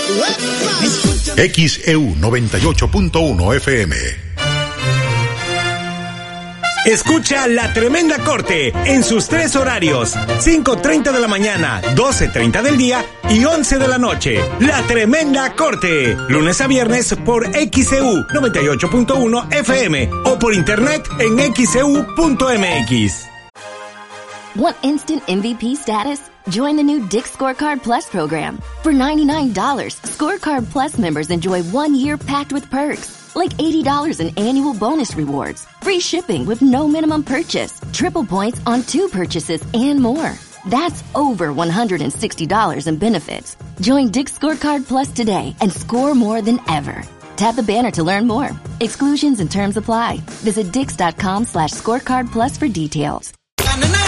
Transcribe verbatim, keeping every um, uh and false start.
X E U noventa y ocho punto uno F M. Escucha La Tremenda Corte en sus tres horarios: cinco treinta de la mañana, doce treinta del día y once de la noche. La Tremenda Corte, lunes a viernes por X E U noventa y ocho punto uno F M o por internet en x e u punto m x. Want instant M V P status? Join the new Dick's Scorecard Plus program. For ninety-nine dollars, Scorecard Plus members enjoy one year packed with perks, like eighty dollars in annual bonus rewards, free shipping with no minimum purchase, triple points on two purchases, and more. That's over one hundred sixty dollars in benefits. Join Dick's Scorecard Plus today and score more than ever. Tap the banner to learn more. Exclusions and terms apply. Visit dix dot com slash scorecard plus for details.